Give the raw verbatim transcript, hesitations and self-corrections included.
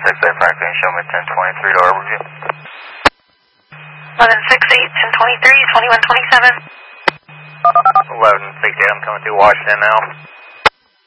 six eight, Franklin, show me ten twenty-three to Harborview. eleven six eight, ten twenty-three, twenty-one twenty-seven. eleven six eight, I'm coming through Washington now.